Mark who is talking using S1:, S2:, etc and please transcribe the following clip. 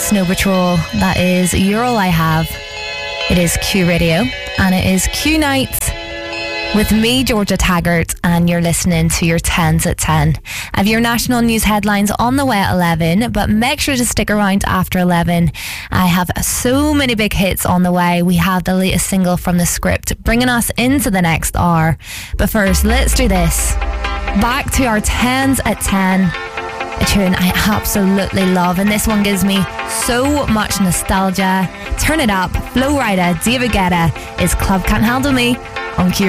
S1: Snow Patrol. That is You're All I Have. It is Q Radio, and it is Q Nights with me, Georgia Taggart, and you're listening to your 10s at 10. I have your national news headlines on the way at 11, but make sure to stick around after 11. I have so many big hits on the way. We have the latest single from The Script bringing us into the next hour. But first, let's do this. Back to our 10s at 10. A tune I absolutely love, and this one gives me so much nostalgia. Turn it up. Flo Rida, David Guetta is Club Can't Handle Me on Q.